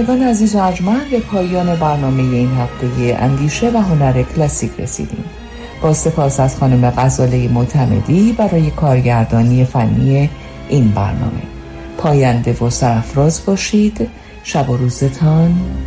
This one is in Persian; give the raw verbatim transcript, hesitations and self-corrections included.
شنوندگان عزیز و ارجمند، به پایان برنامه این هفته اندیشه و هنر کلاسیک رسیدیم. با سپاس از خانم غزاله معتمدی برای کارگردانی فنی این برنامه. پاینده و سرافراز باشید. شب و روزتان